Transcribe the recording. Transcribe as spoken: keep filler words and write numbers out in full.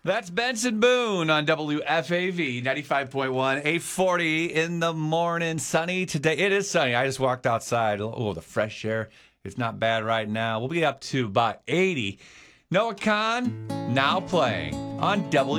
That's Benson Boone on W F A V ninety-five point one, eight forty in the morning. Sunny today. It is sunny. I just walked outside. Oh, the fresh air. It's not bad right now. We'll be up to about eighty. Noah Khan now playing on W.